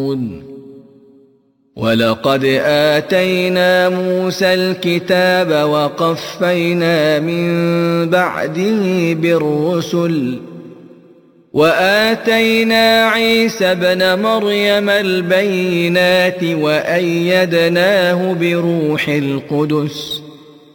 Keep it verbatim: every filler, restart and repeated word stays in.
ولقد آتينا موسى الكتاب وقفينا من بعده بالرسل وآتينا عيسى ابن مريم البينات وأيدناه بروح القدس